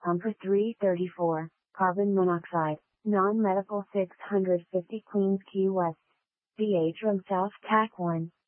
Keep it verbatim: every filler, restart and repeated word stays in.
Pumper three thirty-four, carbon monoxide, non-medical six hundred fifty Queens Quay West. D H Road South Tack one.